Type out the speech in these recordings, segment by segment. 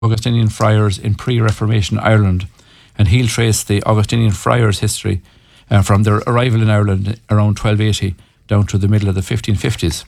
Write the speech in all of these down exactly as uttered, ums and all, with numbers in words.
Augustinian friars in pre-Reformation Ireland, and he'll trace the Augustinian friars' history uh, from their arrival in Ireland around twelve eighty down to the middle of the fifteen fifties.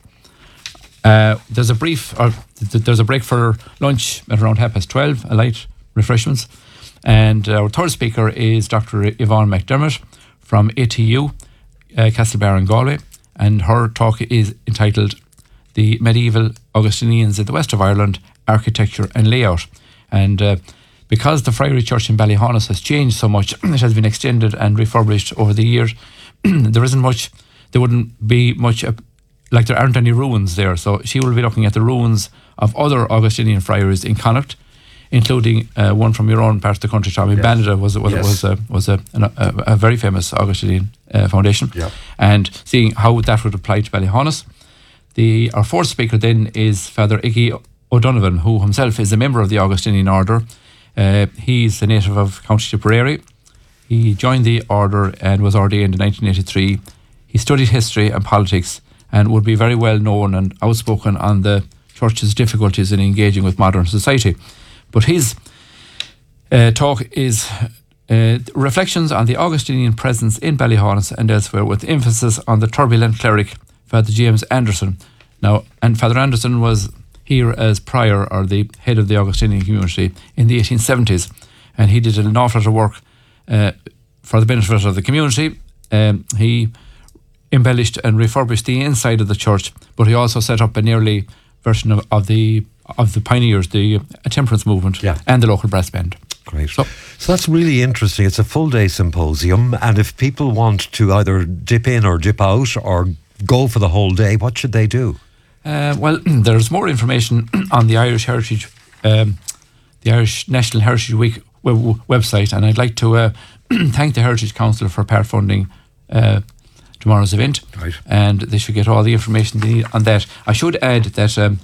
Uh, there's a brief, or th- there's a break for lunch at around half past twelve, a light refreshments, and our third speaker is Doctor Yvonne McDermott from A T U, uh, Castlebar in Galway, and her talk is entitled "The Medieval Augustinians in the West of Ireland, Architecture and Layout." And uh, because the Friary Church in Ballyhonus has changed so much, it has been extended and refurbished over the years. There isn't much, there wouldn't be much, uh, like there aren't any ruins there. So she will be looking at the ruins of other Augustinian friaries in Connacht, including uh, one from your own part of the country, Tommy. Yes. Banada was was yes. was, a, was a, an, a, a very famous Augustinian uh, foundation, yeah. and seeing how that would apply to Ballyhonus. The our fourth speaker then is Father Iggy O'Donovan, who himself is a member of the Augustinian Order. Uh, he's a native of County Tipperary. He joined the order and was ordained in nineteen eighty-three. He studied history and politics and would be very well known and outspoken on the Church's difficulties in engaging with modern society. But his uh, talk is uh, reflections on the Augustinian presence in Ballyhonus and elsewhere, with emphasis on the turbulent cleric, Father James Anderson. Now, and Father Anderson was here as prior, or the head of the Augustinian community, in the eighteen seventies, and he did an awful lot of work uh, for the benefit of the community. Um, he embellished and refurbished the inside of the church, but he also set up an early version of, of the of the pioneers, the uh, temperance movement, yeah. and the local brass band. Great. So, so that's really interesting. It's a full day symposium, and if people want to either dip in or dip out or go for the whole day, what should they do? Uh, well, there's more information on the Irish Heritage, um, the Irish National Heritage Week web- website, and I'd like to uh, thank the Heritage Council for part funding uh, tomorrow's event, right. and they should get all the information they need on that. I should add that um,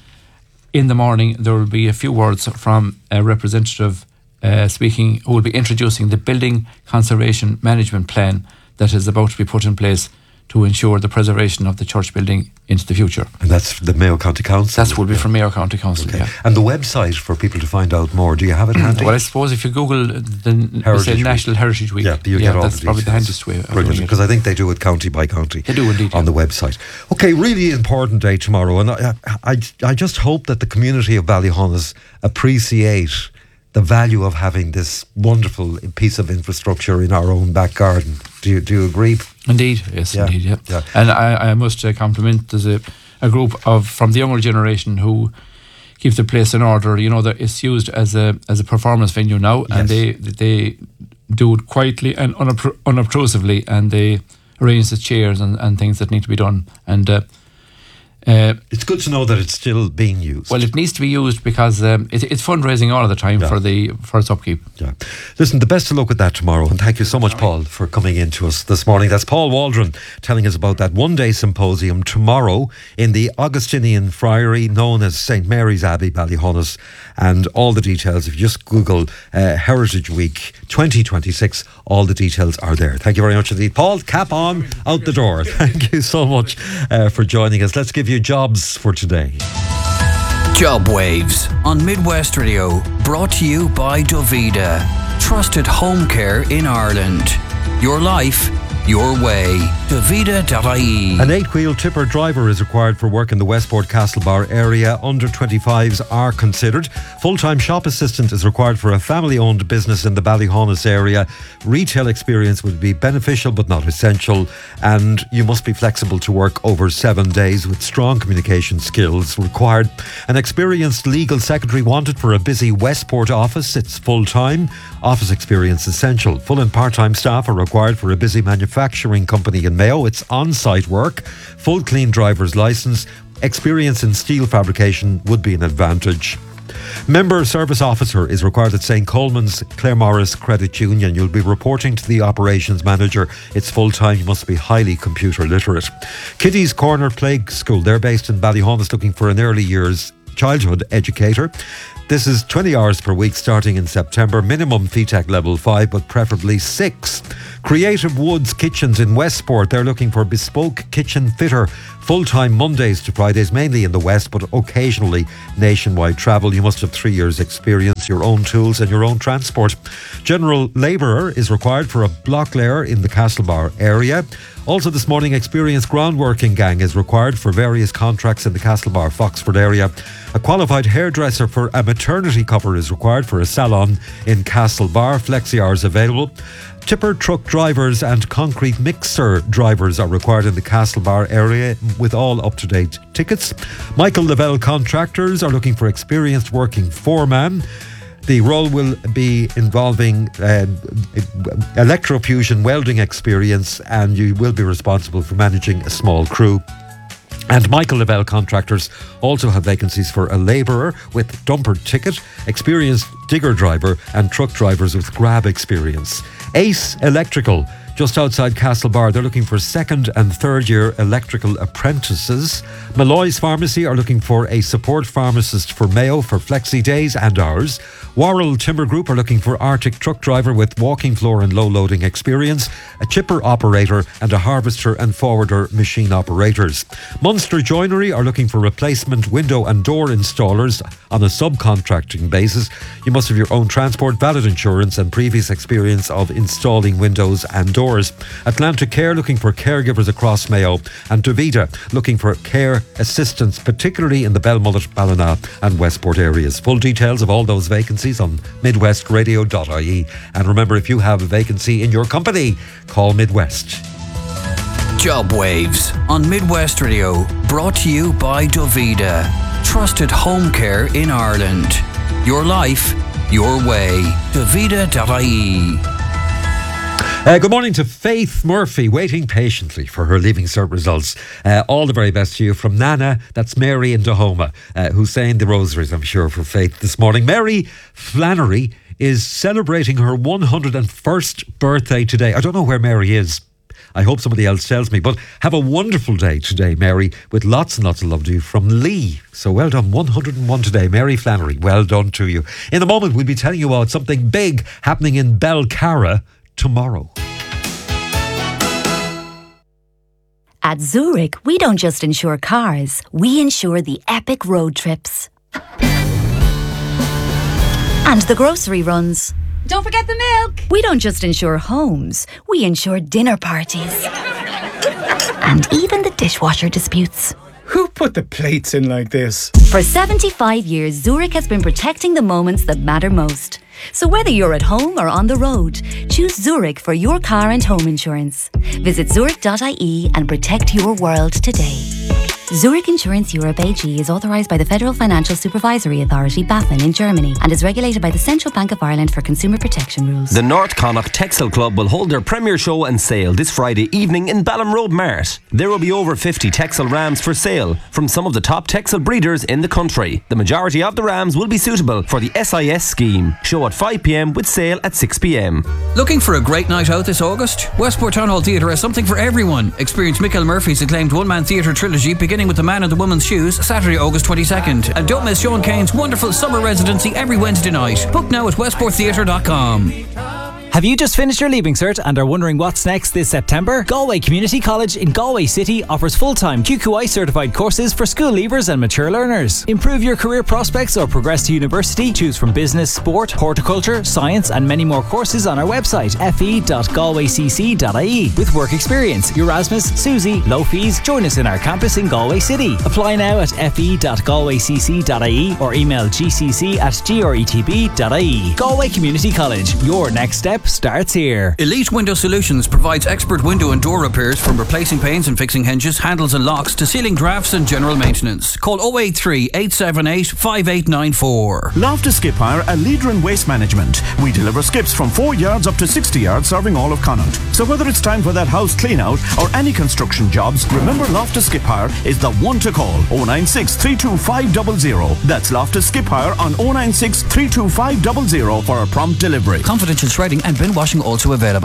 in the morning there will be a few words from a representative uh, speaking, who will be introducing the Building Conservation Management Plan that is about to be put in place to ensure the preservation of the church building into the future. And that's the Mayo County Council? That will be from Mayo County Council, okay. yeah. And the website for people to find out more, do you have it handy? Well, I suppose if you Google the say National Heritage Week, yeah, you yeah get all that's the probably the handiest way. Brilliant, because I think they do it county by county. They do indeed. On yeah. the website. Okay, really important day tomorrow, and I, I, I just hope that the community of Ballyhonus appreciate the value of having this wonderful piece of infrastructure in our own back garden. Do you, do you agree? Indeed, yes, yeah. indeed, yeah. yeah. And I, I must uh, compliment there's a, a group of from the younger generation who keep the place in order. You know, that it's used as a as a performance venue now, yes. and they they do it quietly and unob- unobtrusively, and they arrange the chairs and, and things that need to be done. And uh, uh, it's good to know that it's still being used. Well, it needs to be used because um, it, it's fundraising all of the time yeah. for the for its upkeep. Yeah. Listen, the best of luck with that tomorrow, and thank you so much, Paul, for coming in to us this morning. That's Paul Waldron telling us about that one-day symposium tomorrow in the Augustinian Friary known as Saint Mary's Abbey, Ballyhonus, and all the details, if you just Google uh, Heritage Week twenty twenty-six, all the details are there. Thank you very much indeed. Paul, cap on, out the door. Thank you so much uh, for joining us. Let's give you jobs for today. Job Waves on Midwest Radio, brought to you by Dovida, trusted home care in Ireland. Your life, your way. Dovida dot I E. An eight-wheel tipper driver is required for work in the Westport Castlebar area. Under twenty-fives are considered. Full-time shop assistant is required for a family-owned business in the Ballyhonus area. Retail experience would be beneficial but not essential, and you must be flexible to work over seven days with strong communication skills required. An experienced legal secretary wanted for a busy Westport office. It's full-time. Office experience essential. Full and part-time staff are required for a busy manufacturing company in Mayo. It's on-site work. Full clean driver's licence. Experience in steel fabrication would be an advantage. Member Service Officer is required at Saint Coleman's Claremorris Credit Union. You'll be reporting to the Operations Manager. It's full-time. You must be highly computer literate. Kitty's Corner Play School. They're based in Ballyhonus, looking for an early years childhood educator. This is twenty hours per week starting in September. Minimum F E T A C level five, but preferably six. Creative Woods Kitchens in Westport, they're looking for bespoke kitchen fitter, full-time Mondays to Fridays, mainly in the West, but occasionally nationwide travel. You must have three years experience, your own tools and your own transport. General labourer is required for a block layer in the Castlebar area. Also this morning, experienced groundworking gang is required for various contracts in the Castlebar, Foxford area. A qualified hairdresser for a maternity cover is required for a salon in Castlebar. Flexi hours available. Tipper truck drivers and concrete mixer drivers are required in the Castlebar area with all up-to-date tickets. Michael Lavelle Contractors are looking for experienced working foreman. The role will be involving uh, electrofusion welding experience, and you will be responsible for managing a small crew. And Michael Lavelle Contractors also have vacancies for a labourer with dumper ticket, experienced digger driver and truck drivers with grab experience. Ace Electrical, just outside Castlebar, they're looking for second and third year electrical apprentices. Malloy's Pharmacy are looking for a support pharmacist for Mayo for flexi days and hours. Worrell Timber Group are looking for Arctic truck driver with walking floor and low loading experience, a chipper operator and a harvester and forwarder machine operators. Munster Joinery are looking for replacement window and door installers on a subcontracting basis. You must have your own transport, valid insurance and previous experience of installing windows and doors. Atlantic Care looking for caregivers across Mayo, and Davida looking for care assistants, particularly in the Belmullet, Ballina and Westport areas. Full details of all those vacancies on midwest radio dot I E. And remember, if you have a vacancy in your company, call Midwest. Job Waves on Midwest Radio, brought to you by Davida. Trusted home care in Ireland. Your life, your way. Davida dot I E. Uh, good morning to Faith Murphy, waiting patiently for her Leaving Cert results. Uh, all the very best to you from Nana, that's Mary in Dahoma, uh, who's saying the rosaries, I'm sure, for Faith this morning. Mary Flannery is celebrating her one hundred first birthday today. I don't know where Mary is. I hope somebody else tells me. But have a wonderful day today, Mary, with lots and lots of love to you from Lee. So well done, one hundred and one today. Mary Flannery, well done to you. In a moment, we'll be telling you about something big happening in Belcarra tomorrow. At Zurich, we don't just insure cars, we insure the epic road trips. And the grocery runs. Don't forget the milk! We don't just insure homes, we insure dinner parties. And even the dishwasher disputes. Who put the plates in like this? For seventy-five years, Zurich has been protecting the moments that matter most. So whether you're at home or on the road, choose Zurich for your car and home insurance. Visit zurich dot I E and protect your world today. Zurich Insurance Europe A G is authorised by the Federal Financial Supervisory Authority, BaFin, in Germany, and is regulated by the Central Bank of Ireland for consumer protection rules. The North Connacht Textile Club will hold their premier show and sale this Friday evening in Balham Road Mart. There will be over fifty textile rams for sale from some of the top textile breeders in the country. The majority of the rams will be suitable for the S I S scheme. Show at five p m with sale at six p m. Looking for a great night out this August? Westport Town Hall Theatre has something for everyone. Experience Michael Murphy's acclaimed one-man theatre trilogy beginning with The Man in the Woman's Shoes, Saturday, August twenty-second. And don't miss Sean Kane's wonderful summer residency every Wednesday night. Book now at westport theatre dot com. Have you just finished your Leaving Cert and are wondering what's next this September? Galway Community College in Galway City offers full-time Q Q I certified courses for school leavers and mature learners. Improve your career prospects or progress to university. Choose from business, sport, horticulture, science and many more courses on our website f e dot galway c c dot i e. With work experience, Erasmus, Susie, low fees. Join us in our campus in Galway City. Apply now at f e dot galway c c dot i e or email g c c at gretb dot i e. Galway Community College, your next step starts here. Elite Window Solutions provides expert window and door repairs, from replacing panes and fixing hinges, handles and locks to sealing drafts and general maintenance. Call oh eight three, eight seven eight, five eight nine four. Loftus Skip Hire, a leader in waste management. We deliver skips from four yards up to sixty yards, serving all of Connaught. So whether it's time for that house clean out or any construction jobs, remember Loftus Skip Hire is the one to call. oh nine six, three two five zero zero. That's Loftus Skip Hire on oh nine six, three two five zero zero for a prompt delivery. Confidential shredding and bin washing also available.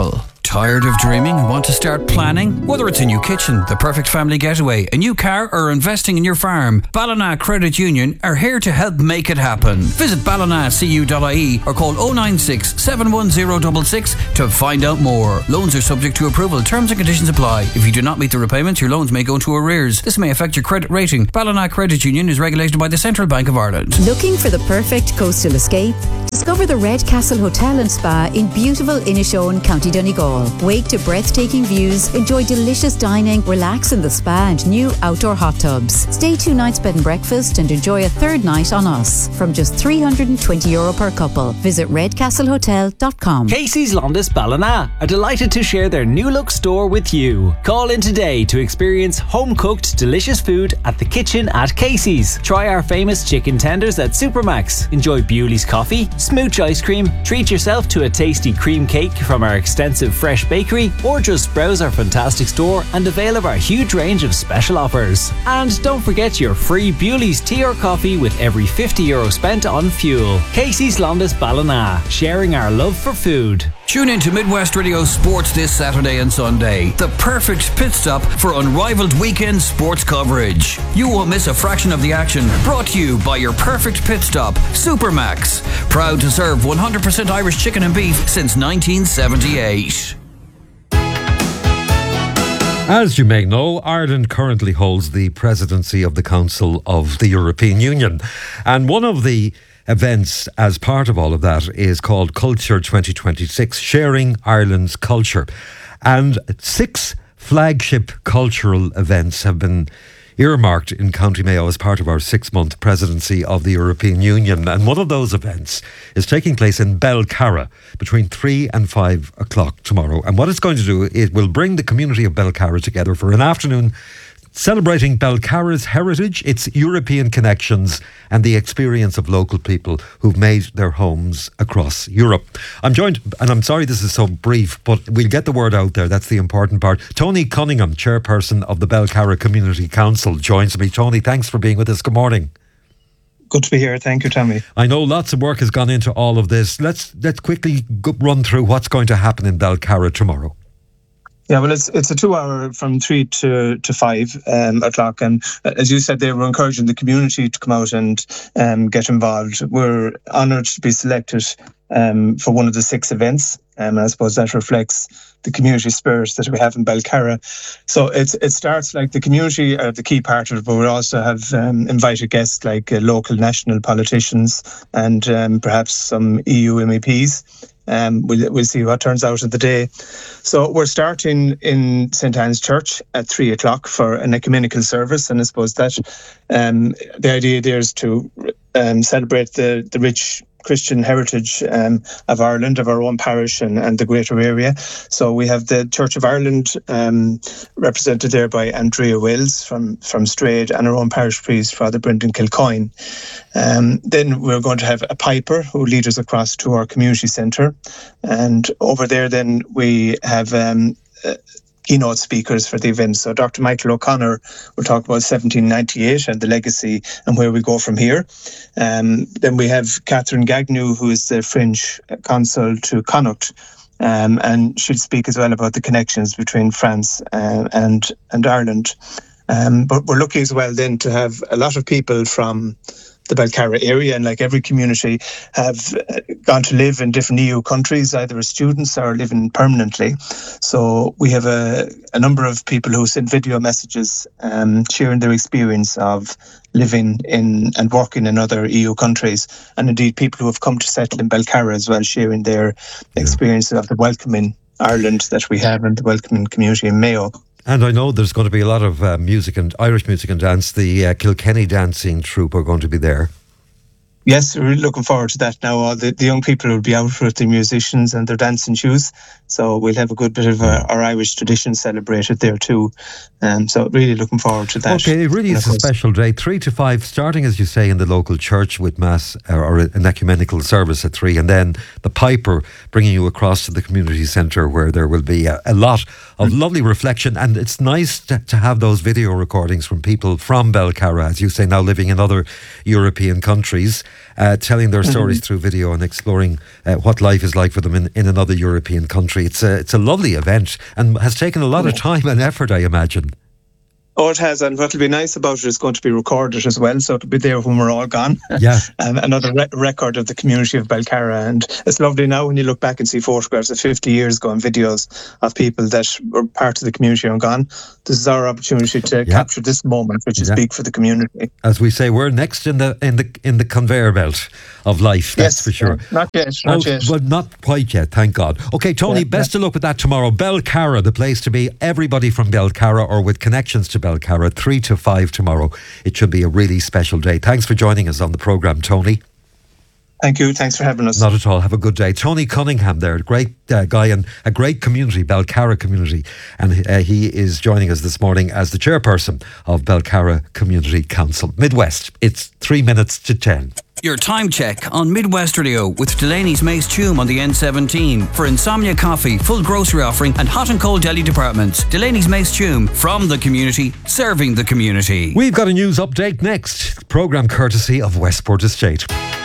Tired of dreaming and want to start planning? Whether it's a new kitchen, the perfect family getaway, a new car, or investing in your farm, Ballina Credit Union are here to help make it happen. Visit ballina c u dot i e or call oh nine six, seven one zero six six to find out more. Loans are subject to approval. Terms and conditions apply. If you do not meet the repayments, your loans may go into arrears. This may affect your credit rating. Ballina Credit Union is regulated by the Central Bank of Ireland. Looking for the perfect coastal escape? Discover the Red Castle Hotel and Spa in beautiful Inishowen, County Donegal. Wake to breathtaking views, enjoy delicious dining, relax in the spa and new outdoor hot tubs. Stay two nights bed and breakfast and enjoy a third night on us from just three hundred twenty euro per couple. Visit red castle hotel dot com. Casey's Londis Ballina are delighted to share their new look store with you. Call in today to experience home cooked delicious food at the kitchen at Casey's. Try our famous chicken tenders at Supermax. Enjoy Bewley's coffee, smooch ice cream, treat yourself to a tasty cream cake from our extensive fresh bakery, or just browse our fantastic store and avail of our huge range of special offers. And don't forget your free Bewley's tea or coffee with every fifty euro spent on fuel. Casey's Londis Ballina, sharing our love for food. Tune in to Midwest Radio Sports this Saturday and Sunday. The perfect pit stop for unrivaled weekend sports coverage. You won't miss a fraction of the action. Brought to you by your perfect pit stop, Supermax. Proud to serve one hundred percent Irish chicken and beef since nineteen seventy-eight. As you may know, Ireland currently holds the presidency of the Council of the European Union. And one of the events as part of all of that is called Culture twenty twenty-six, Sharing Ireland's Culture. And six flagship cultural events have been earmarked in County Mayo as part of our six-month presidency of the European Union. And one of those events is taking place in Belcarra between three and five o'clock tomorrow. And what it's going to do, it will bring the community of Belcarra together for an afternoon celebrating Belcarra's heritage, its European connections, and the experience of local people who've made their homes across Europe. I'm joined, and I'm sorry this is so brief, but we'll get the word out there. That's the important part. Tony Cunningham, chairperson of the Belcarra Community Council, joins me. Tony, thanks for being with us. Good morning. Good to be here. Thank you, Tommy. I know lots of work has gone into all of this. Let's let's quickly go, run through what's going to happen in Belcarra tomorrow. Yeah, well, it's it's a two-hour from three to to five um, o'clock, and uh, as you said, they were encouraging the community to come out and um, get involved. We're honoured to be selected um, for one of the six events, um, and I suppose that reflects the community spirit that we have in Belcarra. So it's it starts like the community are the key part of it, but we also have um, invited guests like uh, local national politicians and um, perhaps some E U M E Ps. Um, we'll, we'll see what turns out of the day. So we're starting in Saint Anne's Church at three o'clock for an ecumenical service, and I suppose that um, the idea there is to um, celebrate the, the rich Christian heritage um, of Ireland, of our own parish and, and the greater area. So we have the Church of Ireland um, represented there by Andrea Wells from, from Strayed, and our own parish priest, Father Brendan Kilcoyne. Um, then we're going to have a piper who leads us across to our community centre. And over there then we have um, uh, keynote speakers for the event. So Doctor Michael O'Connor will talk about seventeen ninety-eight and the legacy and where we go from here. Um, then we have Catherine Gagnew, who is the French consul to Connacht, um, and she'll speak as well about the connections between France uh, and and Ireland. Um, but we're lucky as well then to have a lot of people from the Belcarra area, and like every community, have gone to live in different E U countries, either as students or living permanently. So we have a, a number of people who send video messages um, sharing their experience of living in and working in other E U countries, and indeed people who have come to settle in Belcarra as well, sharing their experience of the welcoming Ireland that we have and the welcoming community in Mayo. And I know there's going to be a lot of uh, music and Irish music and dance. The uh, Kilkenny dancing troupe are going to be there. Yes, we're really looking forward to that now. All the, the young people will be out with their musicians and their dancing shoes. So we'll have a good bit of uh, our Irish tradition celebrated there too. Um, so really looking forward to that. Okay, it really is a special day. Three to five, starting, as you say, in the local church with Mass or, or an ecumenical service at three. And then the piper bringing you across to the community centre where there will be a, a lot of mm. lovely reflection. And it's nice to, to have those video recordings from people from Belcarra, as you say, now living in other European countries. uh, telling their stories mm-hmm. through video and exploring uh, what life is like for them in, in another European country. It's a, it's a lovely event and has taken a lot of time and effort, I imagine. Oh, it has, and what'll be nice about it is going to be recorded as well, so it'll be there when we're all gone. Yeah. And another re- record of the community of Belcarra, and it's lovely now when you look back and see photographs of fifty years ago and videos of people that were part of the community and gone. This is our opportunity to yeah. capture this moment, which is yeah. big for the community. As we say, we're next in the in the in the conveyor belt of life. That's yes, for sure. Not yet, not oh, yet. But not quite yet, thank God. Okay, Tony, yeah, best yeah. of luck with that tomorrow. Belcarra, the place to be. Everybody from Belcarra or with connections to Belcarra, three to five tomorrow. It should be a really special day. Thanks for joining us on the programme, Tony. Thank you. Thanks for having us. Not at all. Have a good day. Tony Cunningham there, a great uh, guy and a great community, Belcarra community. And uh, he is joining us this morning as the chairperson of Belcarra Community Council. Midwest, it's three minutes to ten. Your time check on Midwest Radio with Delaney's Mace Tume on the N seventeen. For insomnia coffee, full grocery offering and hot and cold deli departments. Delaney's Mace Tume, from the community, serving the community. We've got a news update next. Programme courtesy of Westport Estate.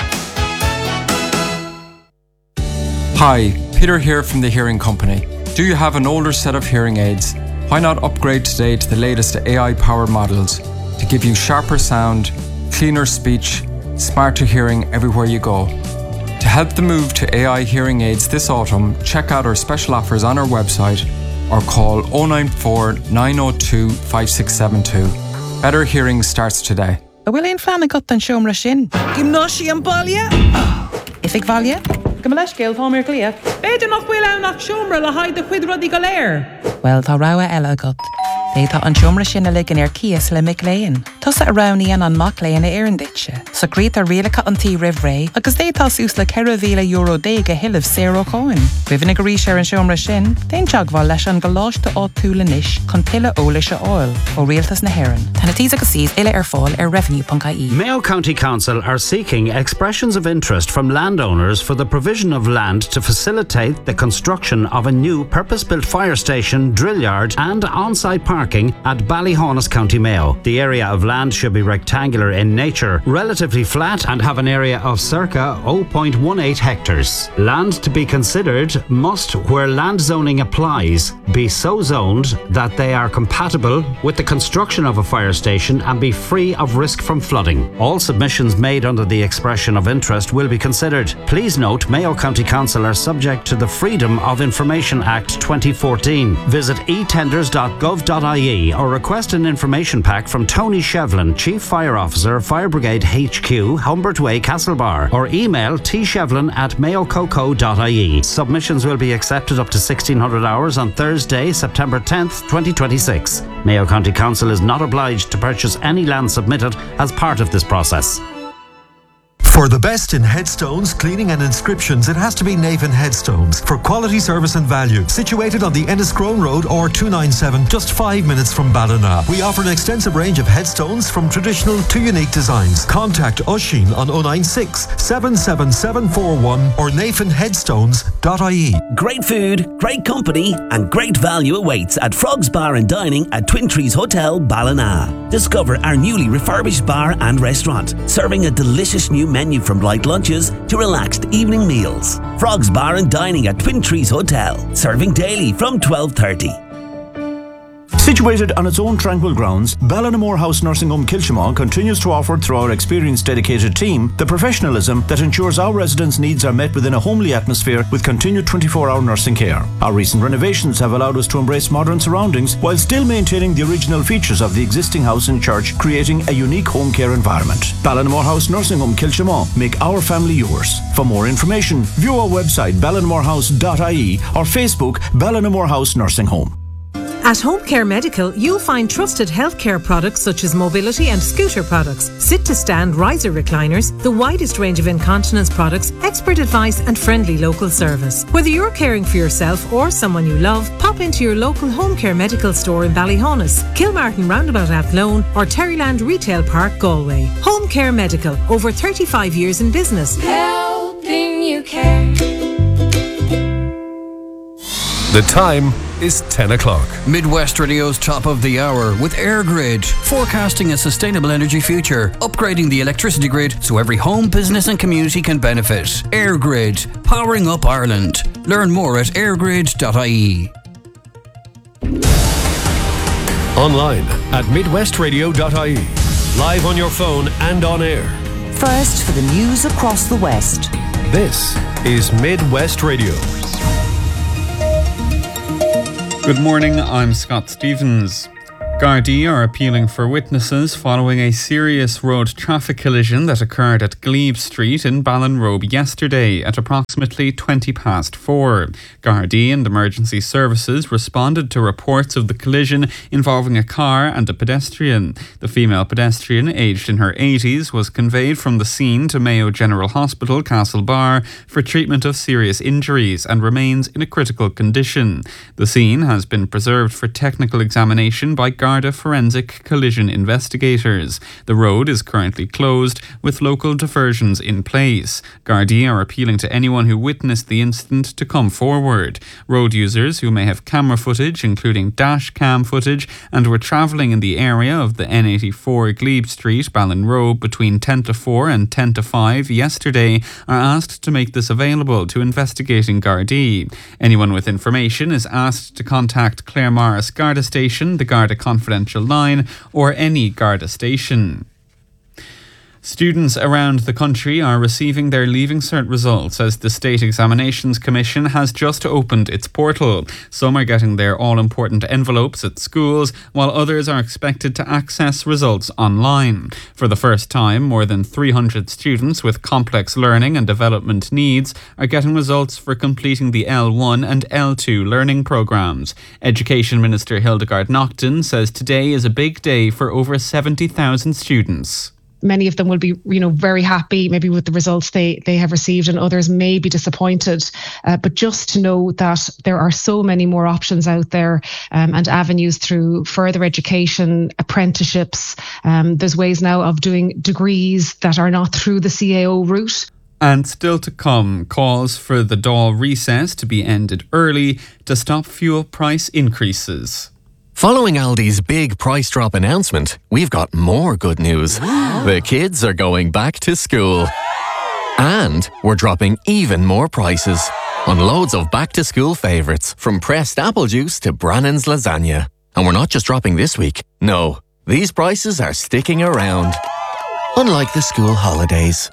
Hi, Peter here from the Hearing Company. Do you have an older set of hearing aids? Why not upgrade today to the latest A I-powered models to give you sharper sound, cleaner speech, smarter hearing everywhere you go. To help the move to A I hearing aids this autumn, check out our special offers on our website or call oh nine four, nine oh two, five six seven two. Better hearing starts today. Bhfuil éon fleanna gut an seomra sin. Gymnáisi an baile? If ag bhaile? Go leis céal tá mé clia. Beidir nach bhfuil ann nach seomra le haid de chuid rudaí go léir. Well, tá rogha eile agat. Détá an seomra sin a ligean ar cias le mic léin. Tusa a raníon an mac léin a éireann ditse. So grít a rialacha an tí rih ré, agus détá sús le ceithre mhíle euro déig a hiileh zéro cáin. Rihann ag rís ar an seomra sin, déon teagháil leis an go láiste á túla níis chun tuile ólas a áil ó rialtas na hÉireann. Tána tí agus síos ile ar fáil ar revenue dot I E. Mayo County Council are seeking expressions of interest from landowners for the provision of land to facilitate the construction of a new purpose-built fire station, drill yard and on-site parking at Ballyhaunis, County Mayo. The area of land should be rectangular in nature, relatively flat and have an area of circa zero point one eight hectares. Land to be considered must, where land zoning applies, be so zoned that they are compatible with the construction of a fire station and be free of risk from flooding. All submissions made under the expression of interest will be considered. Please note, Mayo County Council are subject to the Freedom of Information Act twenty fourteen. Visit e tenders dot gov dot I E or request an information pack from Tony Shevlin, Chief Fire Officer, Fire Brigade H Q, Humbert Way, Castlebar, or email t shevlin at mayo coco dot I E. Submissions will be accepted up to sixteen hundred hours on Thursday, September tenth, twenty twenty-six. Mayo County Council is not obliged to purchase any land submitted as part of this process. For the best in headstones, cleaning and inscriptions, it has to be Navan Headstones. For quality service and value. Situated on the Enniscrone Road or two ninety-seven, just five minutes from Ballina. We offer an extensive range of headstones from traditional to unique designs. Contact Oisín on oh nine six, seven seven seven four one or navan headstones dot I E. Great food, great company and great value awaits at Frogs Bar and Dining at Twin Trees Hotel, Ballina. Discover our newly refurbished bar and restaurant, serving a delicious new menu from light lunches to relaxed evening meals. Frogs Bar and Dining at Twin Trees Hotel, serving daily from twelve thirty. Situated on its own tranquil grounds, Ballinamore House Nursing Home Kilshamon continues to offer, through our experienced dedicated team, the professionalism that ensures our residents' needs are met within a homely atmosphere with continued twenty-four hour nursing care. Our recent renovations have allowed us to embrace modern surroundings while still maintaining the original features of the existing house and church, creating a unique home care environment. Ballinamore House Nursing Home Kilshamon, make our family yours. For more information, view our website ballinamore house dot I E or Facebook Ballinamore House Nursing Home. At Home Care Medical, you'll find trusted healthcare products such as mobility and scooter products, sit-to-stand riser recliners, the widest range of incontinence products, expert advice and friendly local service. Whether you're caring for yourself or someone you love, pop into your local Home Care Medical store in Ballyhaunis, Kilmartin Roundabout Athlone or Terryland Retail Park, Galway. Home Care Medical, over thirty-five years in business. Helping you care. The time is ten o'clock. Midwest Radio's top of the hour with AirGrid, forecasting a sustainable energy future, upgrading the electricity grid so every home, business and community can benefit. AirGrid, powering up Ireland. Learn more at airgrid dot I E. Online at midwest radio dot I E. Live on your phone and on air. First for the news across the West. This is Midwest Radio. Good morning, I'm Scott Stevens. Gardaí are appealing for witnesses following a serious road traffic collision that occurred at Glebe Street in Ballinrobe yesterday at approximately twenty past four. Gardaí and emergency services responded to reports of the collision involving a car and a pedestrian. The female pedestrian, aged in her eighties, was conveyed from the scene to Mayo General Hospital, Castlebar, for treatment of serious injuries and remains in a critical condition. The scene has been preserved for technical examination by Garda forensic collision investigators. The road is currently closed with local diversions in place. Gardaí are appealing to anyone who witnessed the incident to come forward. Road users who may have camera footage, including dash cam footage, and were travelling in the area of the N eighty-four Glebe Street, Ballinrobe, between ten to four and ten to five yesterday are asked to make this available to investigating Gardaí. Anyone with information is asked to contact Clare Morris Garda Station, the Garda Confidential line, or any Garda station. Students around the country are receiving their Leaving Cert results as the State Examinations Commission has just opened its portal. Some are getting their all-important envelopes at schools, while others are expected to access results online. For the first time, more than three hundred students with complex learning and development needs are getting results for completing the L one and L two learning programmes. Education Minister Hildegard Naughton says today is a big day for over seventy thousand students. Many of them will be, you know, very happy maybe with the results they, they have received, and others may be disappointed. Uh, but just to know that there are so many more options out there um, and avenues through further education, apprenticeships. Um, there's ways now of doing degrees that are not through the C A O route. And still to come, calls for the Dáil recess to be ended early to stop fuel price increases. Following Aldi's big price drop announcement, we've got more good news. The kids are going back to school. And we're dropping even more prices on loads of back-to-school favourites, from pressed apple juice to Brannan's lasagna. And we're not just dropping this week. No, these prices are sticking around. Unlike the school holidays.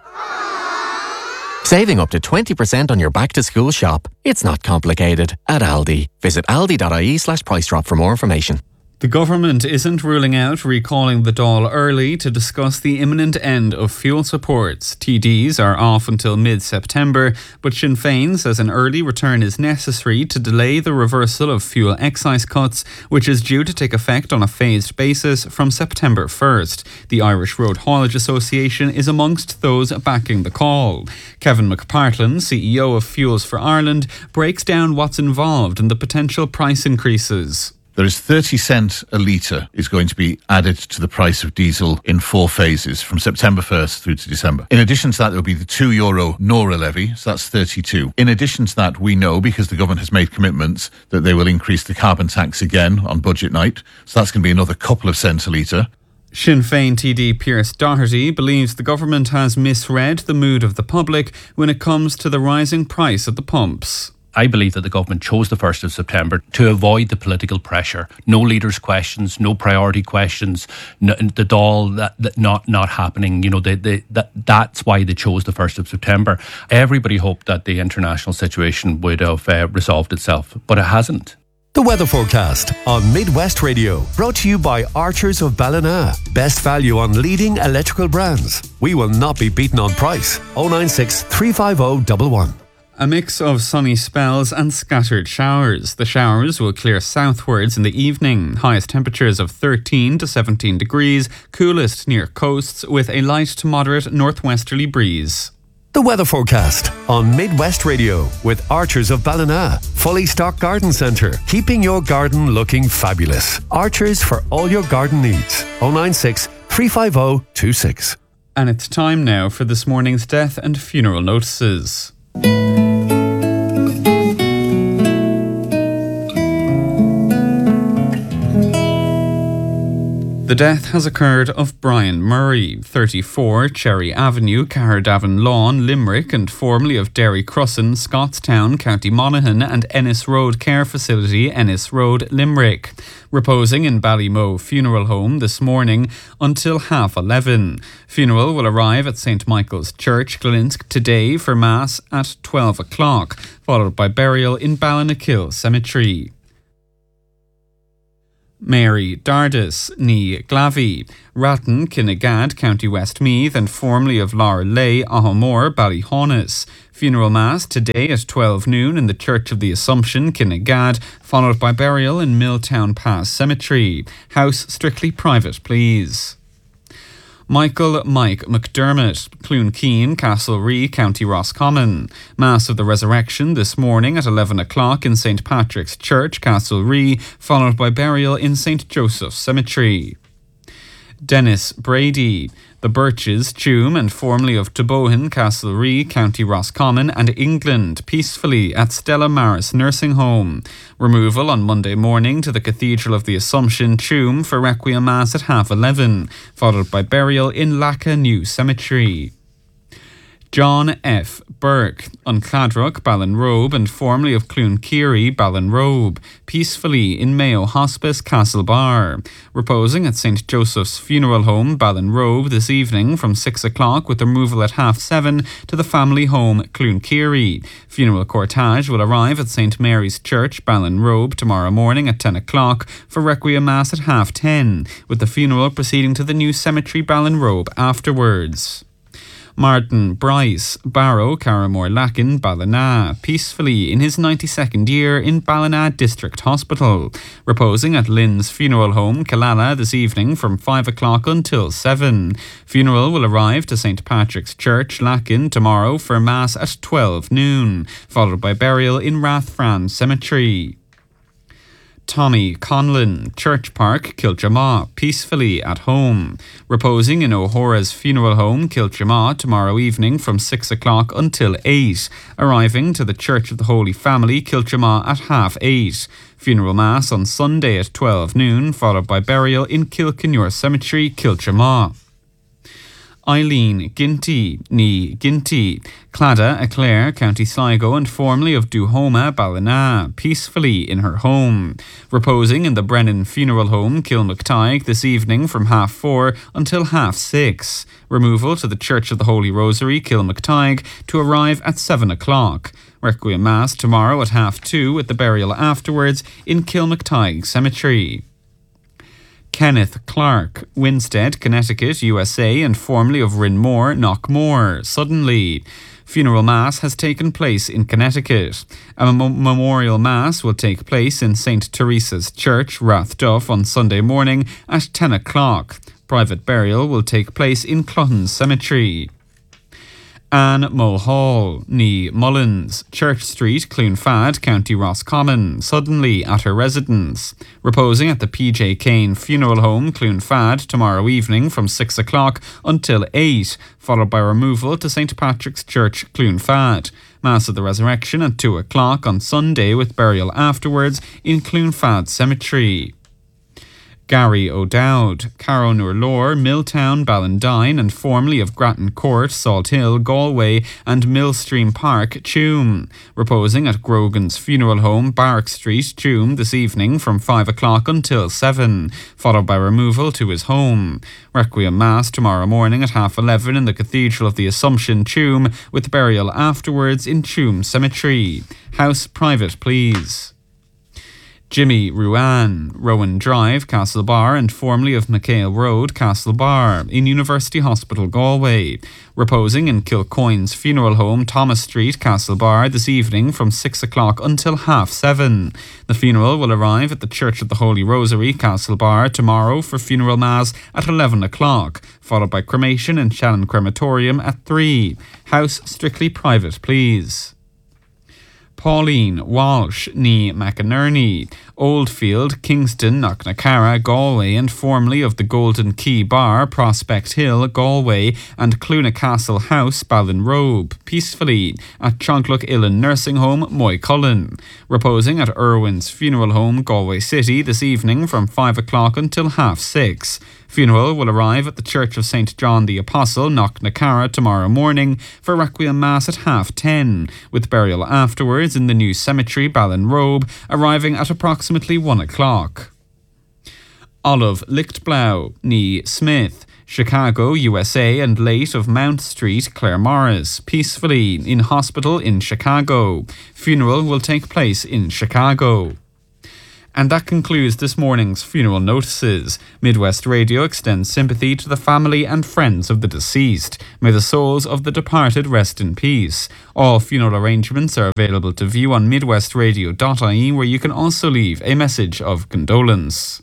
Saving up to twenty percent on your back-to-school shop. It's not complicated at Aldi. Visit aldi dot I E slash price drop for more information. The government isn't ruling out recalling the Dáil early to discuss the imminent end of fuel supports. T Ds are off until mid-September, but Sinn Féin says an early return is necessary to delay the reversal of fuel excise cuts, which is due to take effect on a phased basis from September first. The Irish Road Haulage Association is amongst those backing the call. Kevin McPartlin, C E O of Fuels for Ireland, breaks down what's involved in the potential price increases. There is thirty cent a litre is going to be added to the price of diesel in four phases from September first through to December. In addition to that, there will be the two euro Nora levy, so that's thirty-two. In addition to that, we know, because the government has made commitments, that they will increase the carbon tax again on budget night, so that's going to be another couple of cents a litre. Sinn Féin T D Pierce Doherty believes the government has misread the mood of the public when it comes to the rising price at the pumps. I believe that the government chose the first of September to avoid the political pressure. No leaders' questions, no priority questions, no, the Dáil that, that not not happening. You know, they, they, that that's why they chose the first of September. Everybody hoped that the international situation would have uh, resolved itself, but it hasn't. The weather forecast on Midwest Radio, brought to you by Archers of Ballina. Best value on leading electrical brands. We will not be beaten on price. oh nine six, three five oh, one one. A mix of sunny spells and scattered showers. The showers will clear southwards in the evening. Highest temperatures of thirteen to seventeen degrees, coolest near coasts with a light to moderate northwesterly breeze. The weather forecast on Midwest Radio with Archers of Ballina. Fully stocked garden centre, keeping your garden looking fabulous. Archers for all your garden needs. oh nine six, three five oh, two six. And it's time now for this morning's death and funeral notices. The death has occurred of Brian Murray, thirty-four, Cherry Avenue, Caherdavin Lawn, Limerick, and formerly of Derry Crossan, Scottstown, County Monaghan, and Ennis Road Care Facility, Ennis Road, Limerick. Reposing in Ballymoe Funeral Home this morning until half eleven. Funeral will arrive at Saint Michael's Church, Glensk, today for Mass at twelve o'clock, followed by burial in Ballynakill Cemetery. Mary Dardis, ní Glavy, Ratton, Kinnegad, County Westmeath, and formerly of Laurelay, Ahomore, Ballyhaunis. Funeral Mass today at twelve noon in the Church of the Assumption, Kinnegad, followed by burial in Milltown Pass Cemetery. House strictly private, please. Michael Mike McDermott, Cloonkeen, Castlerea, County Roscommon. Mass of the Resurrection this morning at eleven o'clock in Saint Patrick's Church, Castlerea, followed by burial in Saint Joseph's Cemetery. Dennis Brady, the Birches, Tuam, and formerly of Tobohan, Castlerea, County Roscommon, and England, peacefully at Stella Maris Nursing Home. Removal on Monday morning to the Cathedral of the Assumption, Tuam, for Requiem Mass at half eleven, followed by burial in Lacca New Cemetery. John F. Burke, on Cladrock, Ballinrobe, and formerly of Cloonkiri, Ballinrobe, peacefully in Mayo Hospice, Castlebar. Reposing at Saint Joseph's Funeral Home, Ballinrobe, this evening from six o'clock, with removal at half seven to the family home, Cloonkiri. Funeral cortege will arrive at Saint Mary's Church, Ballinrobe, tomorrow morning at ten o'clock for Requiem Mass at half ten, with the funeral proceeding to the new cemetery, Ballinrobe, afterwards. Martin Bryce, Barrow, Carramore Lacken, Ballina, peacefully in his ninety-second year in Ballina District Hospital. Reposing at Lynn's Funeral Home, Killala, this evening from five o'clock until seven. Funeral will arrive to Saint Patrick's Church, Lacken, tomorrow for Mass at twelve noon, followed by burial in Rathfran Cemetery. Tommy Conlon, Church Park, Kilchamaw, peacefully at home. Reposing in O'Hora's Funeral Home, Kilchamaw, tomorrow evening from six o'clock until eight. Arriving to the Church of the Holy Family, Kilchamaw, at half eight. Funeral Mass on Sunday at twelve noon, followed by burial in Kilkenure Cemetery, Kilchamaw. Eileen Ginty, ní Ginty, Clada, Eclair, County Sligo, and formerly of Duhoma, Ballina, peacefully in her home. Reposing in the Brennan Funeral Home, Kilmactygh, this evening from half four until half six. Removal to the Church of the Holy Rosary, Kilmactygh, to arrive at seven o'clock. Requiem Mass tomorrow at half two, with the burial afterwards in Kilmactygh Cemetery. Kenneth Clark, Winstead, Connecticut, U S A, and formerly of Rinmore, Knockmore, suddenly. Funeral Mass has taken place in Connecticut. A mem- memorial Mass will take place in Saint Teresa's Church, Rathduff, on Sunday morning at ten o'clock. Private burial will take place in Clutton Cemetery. Anne Mulhall, ní Mullins, Church Street, Cloonfad, County Roscommon, suddenly at her residence. Reposing at the P J Kane Funeral Home, Cloonfad, tomorrow evening from six o'clock until eight, followed by removal to Saint Patrick's Church, Cloonfad. Mass of the Resurrection at two o'clock on Sunday, with burial afterwards in Cloonfad Cemetery. Gary O'Dowd, Carrow Nurlore, Milltown, Ballandine, and formerly of Grattan Court, Salt Hill, Galway, and Millstream Park, Tuam. Reposing at Grogan's Funeral Home, Barrack Street, Tuam, this evening from five o'clock until seven, followed by removal to his home. Requiem Mass tomorrow morning at half eleven in the Cathedral of the Assumption, Tuam, with burial afterwards in Tuam Cemetery. House private, please. Jimmy Ruan, Rowan Drive, Castlebar, and formerly of McHale Road, Castlebar, in University Hospital, Galway. Reposing in Kilcoyne's Funeral Home, Thomas Street, Castlebar, this evening from six o'clock until half seven. The funeral will arrive at the Church of the Holy Rosary, Castlebar, tomorrow for funeral mass at eleven o'clock, followed by cremation in Shannon Crematorium at three. House strictly private, please. Pauline Walsh, ní McInerney, Oldfield, Kingston, Knocknacarra, Galway, and formerly of the Golden Key Bar, Prospect Hill, Galway, and Clunacastle House, Ballinrobe, peacefully at Chonglook Illan Nursing Home, Moycullen. Reposing at Irwin's Funeral Home, Galway City, this evening from five o'clock until half six. Funeral will arrive at the Church of Saint John the Apostle, Knocknacarra, tomorrow morning for Requiem Mass at half ten, with burial afterwards in the new cemetery, Ballinrobe, arriving at approximately one o'clock. Olive Lichtblau, Nee Smith, Chicago, U S A, and late of Mount Street, Claremorris, peacefully in hospital in Chicago. Funeral will take place in Chicago. And that concludes this morning's funeral notices. Midwest Radio extends sympathy to the family and friends of the deceased. May the souls of the departed rest in peace. All funeral arrangements are available to view on midwest radio dot I E, where you can also leave a message of condolence.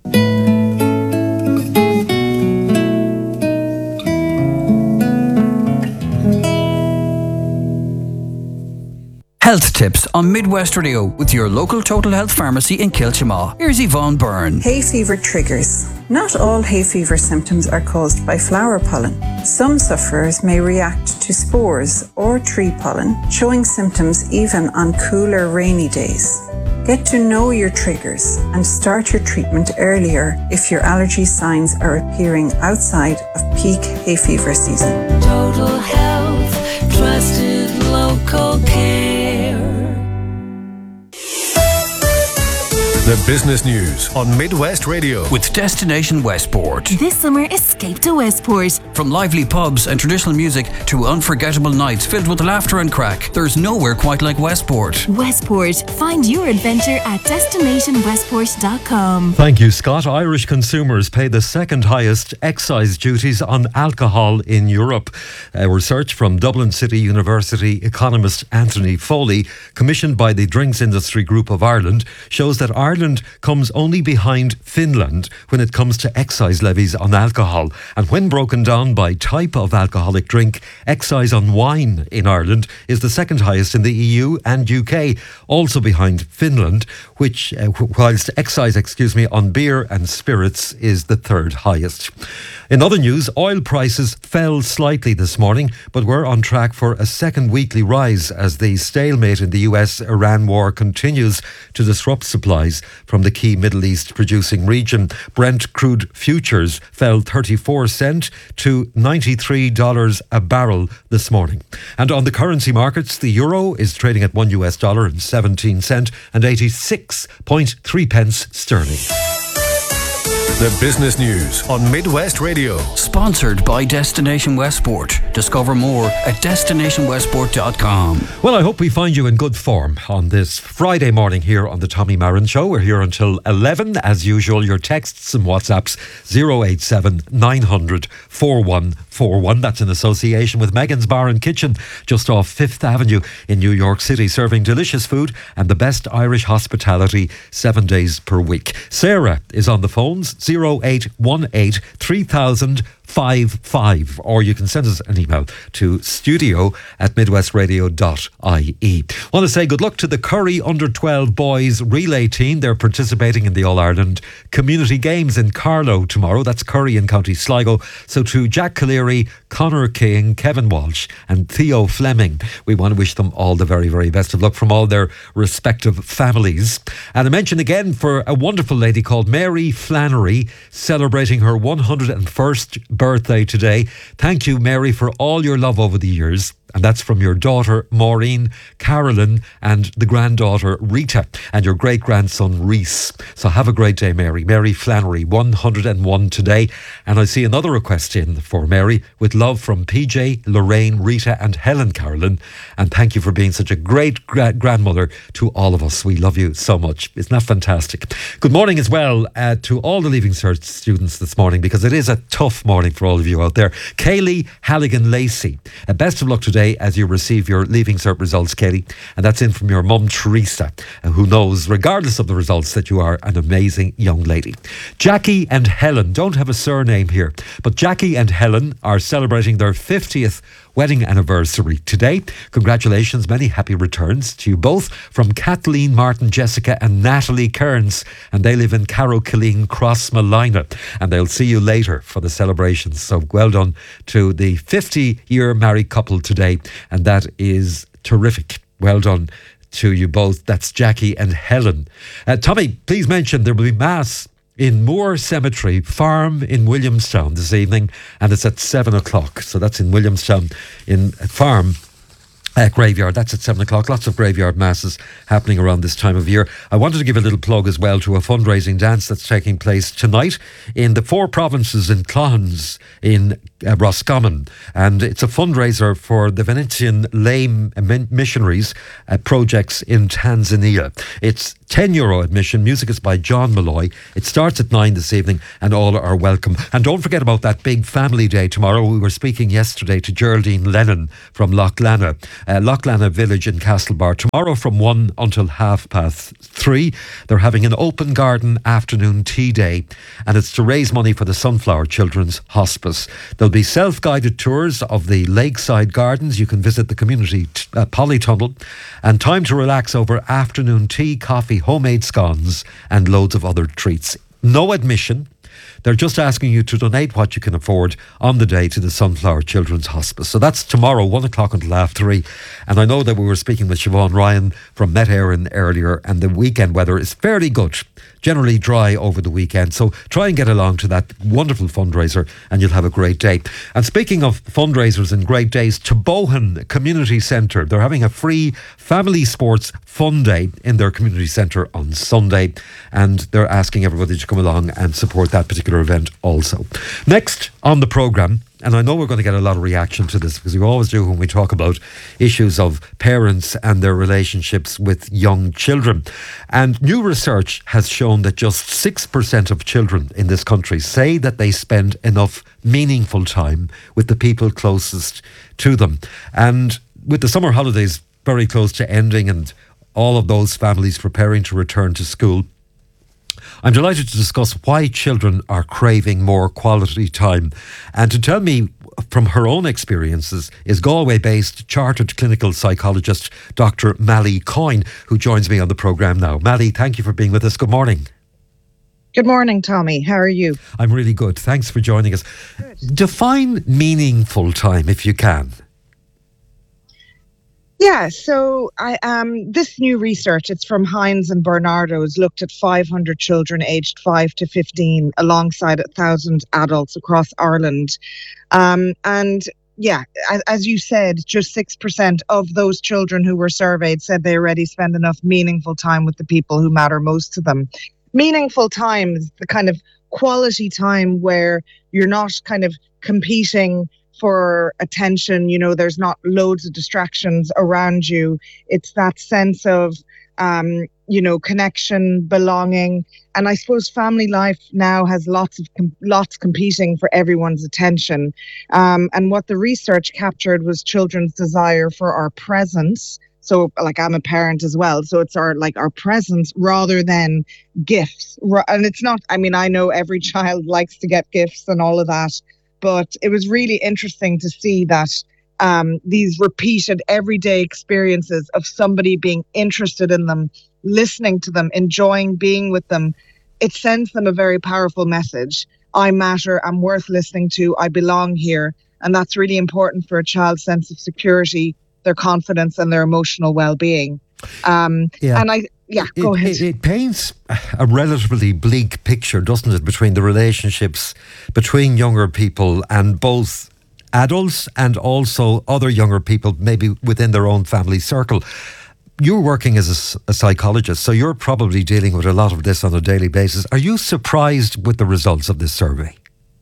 Health tips on Midwest Radio with your local Total Health Pharmacy in Kilchamaw. Here's Yvonne Byrne. Hay fever triggers. Not all hay fever symptoms are caused by flower pollen. Some sufferers may react to spores or tree pollen, showing symptoms even on cooler, rainy days. Get to know your triggers and start your treatment earlier if your allergy signs are appearing outside of peak hay fever season. Total Health, trusted local care. The business news on Midwest Radio with Destination Westport. This summer, escape to Westport. From lively pubs and traditional music to unforgettable nights filled with laughter and crack, there's nowhere quite like Westport. Westport. Find your adventure at destination westport dot com. Thank you, Scott. Irish consumers pay the second highest excise duties on alcohol in Europe. A research from Dublin City University economist Anthony Foley, commissioned by the Drinks Industry Group of Ireland, shows that Ireland Ireland comes only behind Finland when it comes to excise levies on alcohol. And when broken down by type of alcoholic drink, excise on wine in Ireland is the second highest in the E U and U K, also behind Finland, which, uh, whilst excise, excuse me, on beer and spirits is the third highest. In other news, oil prices fell slightly this morning, but we're on track for a second weekly rise as the stalemate in the U S Iran war continues to disrupt supplies from the key Middle East producing region. Brent crude futures fell thirty-four cents to ninety-three dollars a barrel this morning. And on the currency markets, the euro is trading at one U S dollar and seventeen cents and eighty-six point three pence sterling. The business news on Midwest Radio. Sponsored by Destination Westport. Discover more at destination westport dot com. Well, I hope we find you in good form on this Friday morning here on the Tommy Marin Show. We're here until eleven. As usual, your texts and WhatsApps zero eight seven nine hundred forty-one forty-one. That's in association with Megan's Bar and Kitchen, just off Fifth Avenue in New York City, serving delicious food and the best Irish hospitality seven days per week. Sarah is on the phones, zero eight one eight three thousand five five, or you can send us an email to studio at midwest radio dot I E. Want to say good luck to the Curry under twelve boys relay team. They're participating in the All-Ireland Community Games in Carlow tomorrow. That's Curry in County Sligo. So to Jack Cleary, Conor King, Kevin Walsh and Theo Fleming, we want to wish them all the very, very best of luck from all their respective families. And a mention again for a wonderful lady called Mary Flannery, celebrating her one hundred first birthday today. Thank you, Mary, for all your love over the years. And that's from your daughter, Maureen, Carolyn, and the granddaughter, Rita, and your great-grandson, Reese. So have a great day, Mary. Mary Flannery, one hundred and one today. And I see another request in for Mary, with love from P J, Lorraine, Rita, and Helen Carolyn. And thank you for being such a great gra- grandmother to all of us. We love you so much. Isn't that fantastic? Good morning as well uh, to all the Leaving Cert students this morning, because it is a tough morning for all of you out there. Kaylee Halligan Lacey, uh, best of luck today as you receive your Leaving Cert results, Katie. And that's in from your mum, Teresa, uh, who knows, regardless of the results, that you are an amazing young lady. Jackie and Helen don't have a surname here, but Jackie and Helen are celebrating their fiftieth wedding anniversary today. Congratulations, many happy returns to you both from Kathleen Martin, Jessica and Natalie Kearns, and they live in Carrowkilleen, Crossmolina, and they'll see you later for the celebrations. So well done to the fifty year married couple today, and that is terrific. Well done to you both. That's Jackie and Helen. Uh, Tommy, please mention there will be Mass in Moore Cemetery Farm in Williamstown this evening, and it's at seven o'clock. So that's in Williamstown in Farm. Uh, graveyard, that's at seven o'clock. Lots of graveyard masses happening around this time of year. I wanted to give a little plug as well to a fundraising dance that's taking place tonight in the four provinces in Clohans in uh, Roscommon, and it's a fundraiser for the Venetian lay missionaries uh, projects in Tanzania. It's ten euro admission. Music is by John Malloy. It starts at nine this evening, and all are welcome. And don't forget about that big family day tomorrow. We were speaking yesterday to Geraldine Lennon from Loughlana, uh, Loughlana Village in Castlebar. Tomorrow from one until half past three, they're having an open garden afternoon tea day, and it's to raise money for the Sunflower Children's Hospice. There'll be self-guided tours of the lakeside gardens. You can visit the community t- uh, polytunnel, and time to relax over afternoon tea, coffee, homemade scones and loads of other treats. No admission. They're just asking you to donate what you can afford on the day to the Sunflower Children's Hospice. So that's tomorrow, one o'clock until half three. And I know that we were speaking with Siobhan Ryan from Met Éireann earlier, and the weekend weather is fairly good. Generally dry over the weekend. So try and get along to that wonderful fundraiser and you'll have a great day. And speaking of fundraisers and great days, Tobohan Community Centre, they're having a free family sports fun day in their community centre on Sunday. And they're asking everybody to come along and support that particular event also. Next on the programme, and I know we're going to get a lot of reaction to this because we always do when we talk about issues of parents and their relationships with young children. And new research has shown that just six percent of children in this country say that they spend enough meaningful time with the people closest to them. And with the summer holidays very close to ending and all of those families preparing to return to school, I'm delighted to discuss why children are craving more quality time. And to tell me from her own experiences is Galway-based chartered clinical psychologist Doctor Mally Coyne, who joins me on the programme now. Mally, thank you for being with us. Good morning. Good morning, Tommy. How are you? I'm really good. Thanks for joining us. Good. Define meaningful time, if you can. Yeah, so I um this new research, it's from Hines and Bernardo's, looked at five hundred children aged five to fifteen alongside one thousand adults across Ireland. Um, and yeah, as, as you said, just six percent of those children who were surveyed said they already spend enough meaningful time with the people who matter most to them. Meaningful time is the kind of quality time where you're not kind of competing for attention, you know, there's not loads of distractions around you. It's that sense of, um, you know, connection, belonging. And I suppose family life now has lots of com- lots competing for everyone's attention. Um, and what the research captured was children's desire for our presence. So like I'm a parent as well. So it's our like our presence rather than gifts. And it's not, I mean, I know every child likes to get gifts and all of that. But it was really interesting to see that um, these repeated everyday experiences of somebody being interested in them, listening to them, enjoying being with them, it sends them a very powerful message. I matter, I'm worth listening to, I belong here. And that's really important for a child's sense of security, their confidence and their emotional well-being. Um, yeah. And I... Yeah, go it, ahead. It, it paints a relatively bleak picture, doesn't it, between the relationships between younger people and both adults and also other younger people, maybe within their own family circle. You're working as a, a psychologist, so you're probably dealing with a lot of this on a daily basis. Are you surprised with the results of this survey?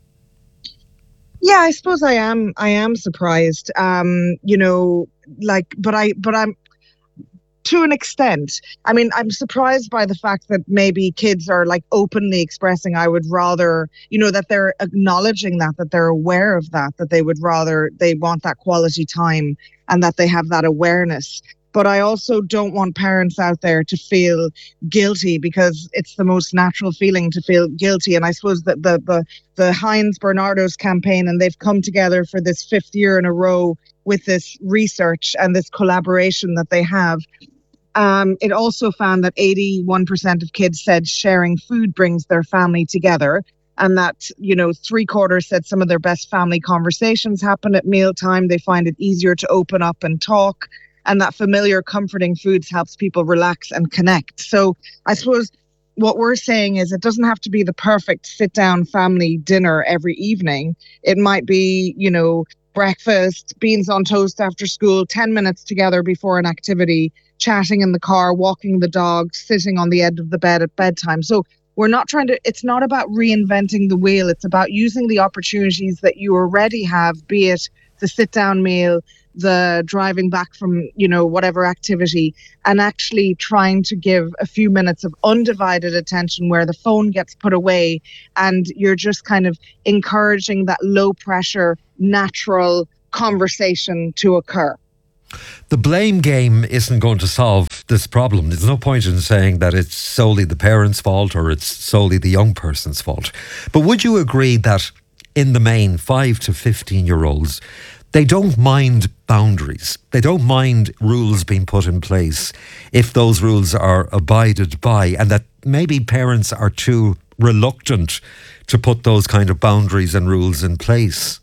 Yeah, I suppose I am. I am surprised. Um, you know, like, but I, but I'm. To an extent. I mean, I'm surprised by the fact that maybe kids are like openly expressing, I would rather, you know, that they're acknowledging that, that they're aware of that, that they would rather, they want that quality time and that they have that awareness. But I also don't want parents out there to feel guilty because it's the most natural feeling to feel guilty. And I suppose that the, the, the Hines Bernardo's campaign, and they've come together for this fifth year in a row with this research and this collaboration that they have. Um, it also found that eighty-one percent of kids said sharing food brings their family together, and that, you know, three quarters said some of their best family conversations happen at mealtime. They find it easier to open up and talk, and that familiar, comforting foods helps people relax and connect. So I suppose what we're saying is it doesn't have to be the perfect sit-down family dinner every evening. It might be, you know, breakfast, beans on toast after school, ten minutes together before an activity, chatting in the car, walking the dog, sitting on the edge of the bed at bedtime. So we're not trying to, it's not about reinventing the wheel. It's about using the opportunities that you already have, be it the sit-down meal, the driving back from, you know, whatever activity, and actually trying to give a few minutes of undivided attention where the phone gets put away and you're just kind of encouraging that low pressure, natural conversation to occur. The blame game isn't going to solve this problem. There's no point in saying that it's solely the parents' fault or it's solely the young person's fault. But would you agree that in the main, five to fifteen year olds, they don't mind boundaries. They don't mind rules being put in place if those rules are abided by, and that maybe parents are too reluctant to put those kind of boundaries and rules in place?